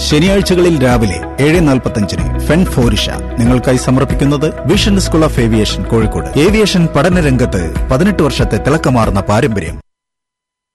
ശനിയാഴ്ചകളിൽ രാവിലെ 7:45 ഫെൻ ഫോറിഷ നിങ്ങൾക്കായി സമർപ്പിക്കുന്നത് vision school of aviation Kozhikode. Aviation പഠനരംഗത്ത് 18 വർഷത്തെ തിളക്കമാർന്ന പാരമ്പര്യം.